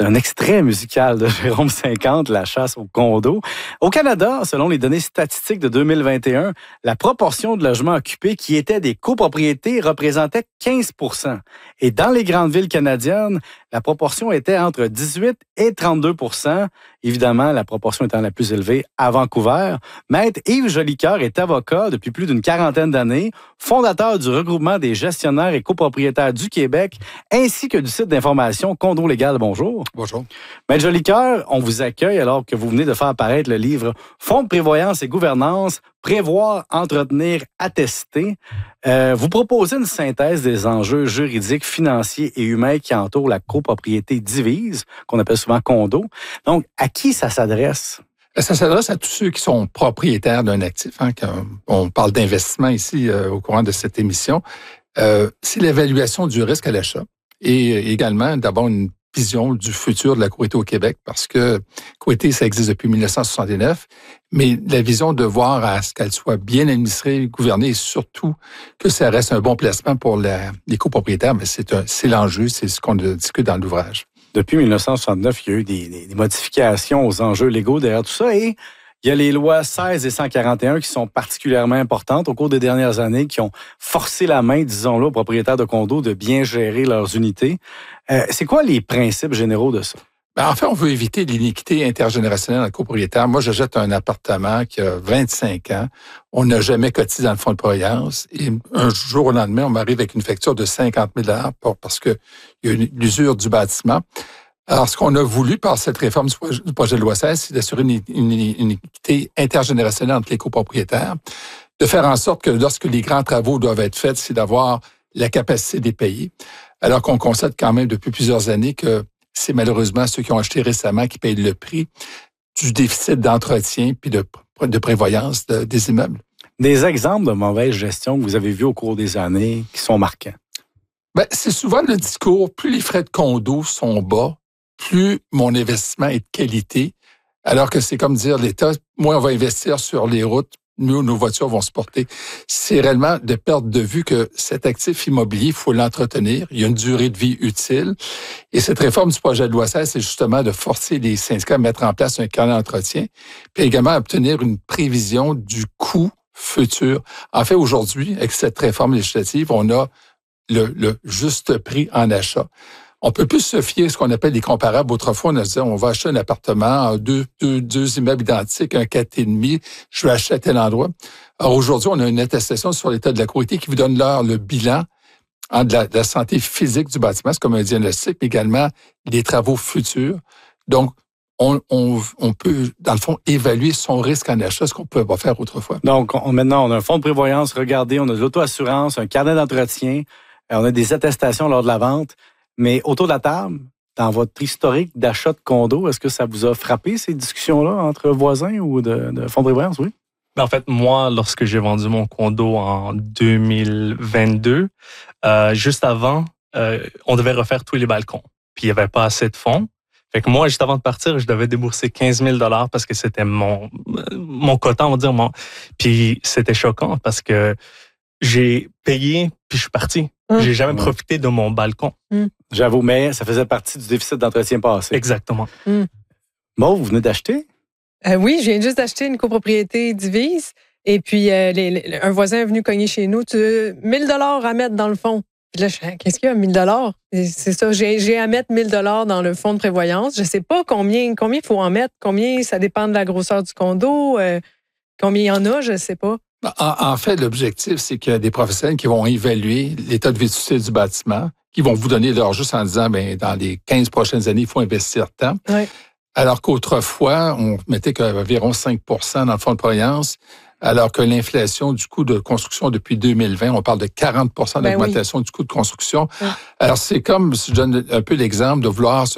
Un extrait musical de Jérôme 50, La chasse au condo. Au Canada, selon les données statistiques de 2021, la proportion de logements occupés qui étaient des copropriétés représentait 15 %. Et dans les grandes villes canadiennes, la proportion était entre 18 et 32 %. Évidemment, la proportion étant la plus élevée à Vancouver. Maître Yves Jolicoeur est avocat depuis plus d'une quarantaine d'années, fondateur du regroupement des gestionnaires et copropriétaires du Québec, ainsi que du site d'information Condo Légal. Bonjour. Bonjour. Maître Jolicoeur, on vous accueille alors que vous venez de faire apparaître le livre Fonds de prévoyance et gouvernance, prévoir, entretenir, attester. Vous proposez une synthèse des enjeux juridiques, financiers et humains qui entourent la copropriété divise, qu'on appelle souvent condo. Donc, à qui ça s'adresse? Ça s'adresse à tous ceux qui sont propriétaires d'un actif. On parle d'investissement ici au courant de cette émission. C'est l'évaluation du risque à l'achat et également d'abord une vision du futur de la copropriété au Québec parce que copropriété, ça existe depuis 1969, mais la vision de voir à ce qu'elle soit bien administrée, gouvernée et surtout que ça reste un bon placement pour les copropriétaires, mais c'est l'enjeu, c'est ce qu'on discute dans l'ouvrage. Depuis 1969, il y a eu des modifications aux enjeux légaux derrière tout ça et il y a les lois 16 et 141 qui sont particulièrement importantes au cours des dernières années, qui ont forcé la main, disons-le, aux propriétaires de condos de bien gérer leurs unités. C'est quoi les principes généraux de ça? En fait, on veut éviter l'iniquité intergénérationnelle dans le copropriétaire. Moi, j'achète un appartement qui a 25 ans. On n'a jamais cotisé dans le fonds de prévoyance. Et un jour au lendemain, on m'arrive avec une facture de 50 000 $ parce qu'il y a l'usure du bâtiment. Alors, ce qu'on a voulu par cette réforme du projet de loi 16, c'est d'assurer une équité intergénérationnelle entre les copropriétaires, de faire en sorte que lorsque les grands travaux doivent être faits, c'est d'avoir la capacité de les payer. Alors qu'on constate quand même depuis plusieurs années que c'est malheureusement ceux qui ont acheté récemment qui payent le prix du déficit d'entretien puis de prévoyance des immeubles. Des exemples de mauvaise gestion que vous avez vus au cours des années qui sont marquants? C'est souvent le discours, plus les frais de condo sont bas, plus mon investissement est de qualité, alors que c'est comme dire l'État, moins on va investir sur les routes, mieux nos voitures vont se porter. C'est réellement de perdre de vue que cet actif immobilier, il faut l'entretenir. Il y a une durée de vie utile. Et cette réforme du projet de loi 16, c'est justement de forcer les syndicats à mettre en place un carnet d'entretien, puis également à obtenir une prévision du coût futur. En fait, aujourd'hui, avec cette réforme législative, on a le juste prix en achat. On peut plus se fier à ce qu'on appelle des comparables. Autrefois, on a dit, on va acheter un appartement, deux immeubles identiques, un 4,5, je vais acheter à tel endroit. Alors aujourd'hui, on a une attestation sur l'état de la copropriété qui vous donne le bilan de la santé physique du bâtiment, c'est comme un diagnostic, mais également les travaux futurs. Donc, on peut, dans le fond, évaluer son risque en achat, ce qu'on ne pouvait pas faire autrefois. Donc, maintenant, on a un fonds de prévoyance, regardez, on a de l'auto-assurance, un carnet d'entretien, on a des attestations lors de la vente. Mais autour de la table, dans votre historique d'achat de condo, est-ce que ça vous a frappé, ces discussions-là, entre voisins ou de fonds de prévoyance, oui? En fait, moi, lorsque j'ai vendu mon condo en 2022, juste avant, on devait refaire tous les balcons. Puis il n'y avait pas assez de fonds. Fait que moi, juste avant de partir, je devais débourser 15 000 $ parce que c'était mon quota, on va dire. Puis c'était choquant parce que j'ai payé, puis je suis parti. J'ai jamais profité de mon balcon. J'avoue, mais ça faisait partie du déficit d'entretien passé. Exactement. Bon, vous venez d'acheter? Oui, je viens juste d'acheter une copropriété divise. Et puis, un voisin est venu cogner chez nous. Tu as 1 000 $ à mettre dans le fond. Puis là, je fais, qu'est-ce qu'il y a, 1 000 $? C'est ça, j'ai à mettre 1 000 $ dans le fonds de prévoyance. Je ne sais pas combien il faut en mettre. Combien, ça dépend de la grosseur du condo. Combien il y en a, je ne sais pas. En fait, l'objectif, c'est qu'il y a des professionnels qui vont évaluer l'état de vétusté du bâtiment, qui vont vous donner leur juste en disant, dans les 15 prochaines années, il faut investir tant. Oui. Alors qu'autrefois, on mettait qu'environ 5 % dans le fonds de prévoyance, alors que l'inflation du coût de construction depuis 2020, on parle de 40 % d'augmentation du coût de construction. Oui. Alors, c'est comme, si je donne un peu l'exemple de vouloir se